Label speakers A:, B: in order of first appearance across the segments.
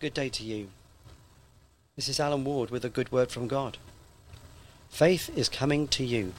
A: Good day to you. This is Alan Ward with a good word from God. Faith is coming to you.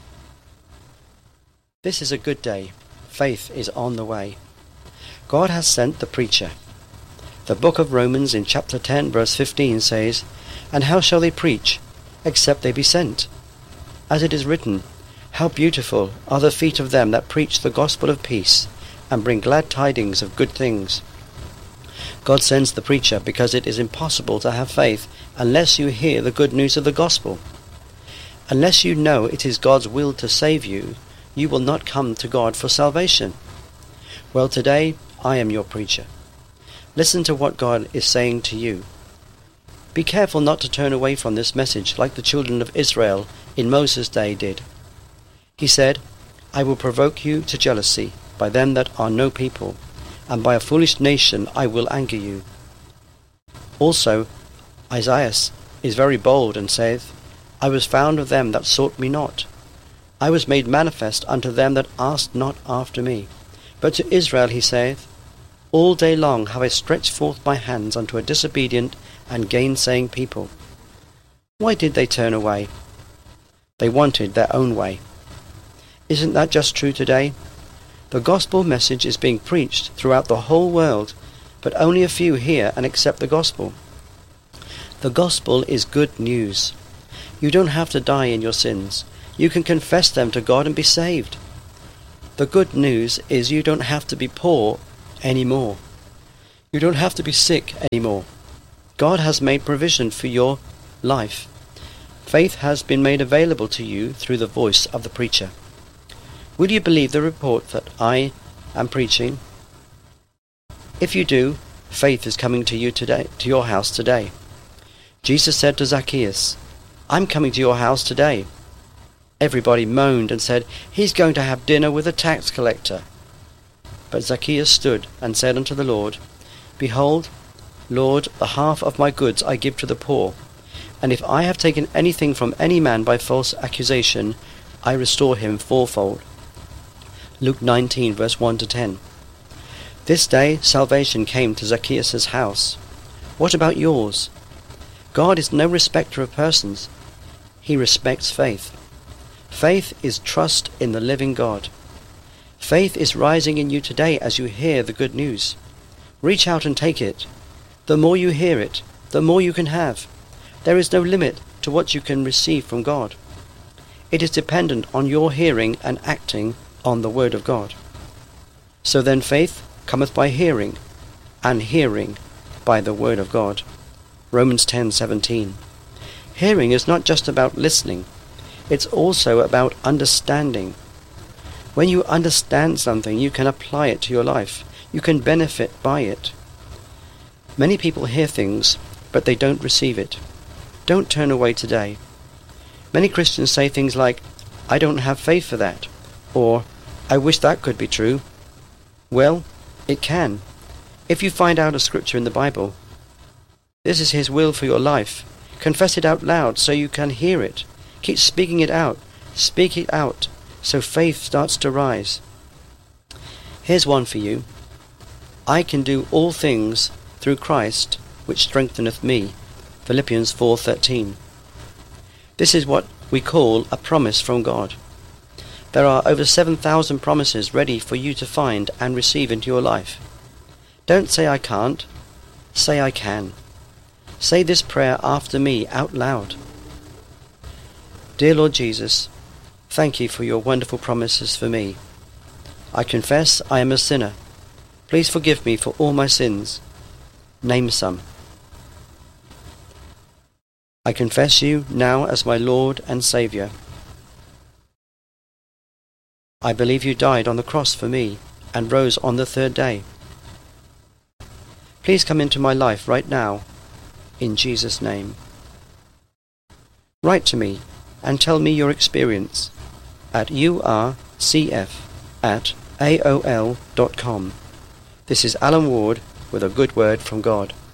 A: This is a good day. Faith is on the way. God has sent the preacher. The book of Romans in chapter 10 verse 15 says, "And how shall they preach, except they be sent? As it is written, How beautiful are the feet of them that preach the gospel of peace, and bring glad tidings of good things." God sends the preacher because it is impossible to have faith unless you hear the good news of the gospel. Unless you know it is God's will to save you, you will not come to God for salvation. Well, today I am your preacher. Listen to what God is saying to you. Be careful not to turn away from this message like the children of Israel in Moses' day did. He said, "I will provoke you to jealousy by them that are no people, and by a foolish nation I will anger you." Also, Isaiah is very bold and saith, "I was found of them that sought me not. I was made manifest unto them that asked not after me." But to Israel he saith, "All day long have I stretched forth my hands unto a disobedient and gainsaying people." Why did they turn away? They wanted their own way. Isn't that just true today? The gospel message is being preached throughout the whole world, but only a few hear and accept the gospel. The gospel is good news. You don't have to die in your sins. You can confess them to God and be saved. The good news is you don't have to be poor anymore. You don't have to be sick anymore. God has made provision for your life. Faith has been made available to you through the voice of the preacher. Will you believe the report that I am preaching? If you do, faith is coming to you today, to your house today. Jesus said to Zacchaeus, "I'm coming to your house today." Everybody moaned and said, "He's going to have dinner with a tax collector." But Zacchaeus stood and said unto the Lord, "Behold, Lord, the half of my goods I give to the poor, and if I have taken anything from any man by false accusation, I restore him fourfold." Luke 19 verse 1 to 10. This day salvation came to Zacchaeus' house. What about yours? God is no respecter of persons. He respects faith. Faith is trust in the living God. Faith is rising in you today as you hear the good news. Reach out and take it. The more you hear it, the more you can have. There is no limit to what you can receive from God. It is dependent on your hearing and acting on the word of God. So then faith cometh by hearing, and hearing by the word of God. Romans 10:17. Hearing is not just about listening. It's also about understanding. When you understand something, you can apply it to your life. You can benefit by it. Many people hear things, but they don't receive it. Don't turn away today. Many Christians say things like, "I don't have faith for that," or "I wish that could be true." Well, it can. If you find out a scripture in the Bible, this is His will for your life. Confess it out loud so you can hear it. Keep speaking it out. Speak it out so faith starts to rise. Here's one for you. I can do all things through Christ, which strengtheneth me. Philippians 4:13. This is what we call a promise from God. There are over 7,000 promises ready for you to find and receive into your life. Don't say I can't. Say I can. Say this prayer after me out loud. Dear Lord Jesus, thank you for your wonderful promises for me. I confess I am a sinner. Please forgive me for all my sins. Name some. I confess you now as my Lord and Saviour. I believe you died on the cross for me and rose on the third day. Please come into my life right now, in Jesus' name. Write to me and tell me your experience at urcf@aol.com. This is Alan Ward with a good word from God.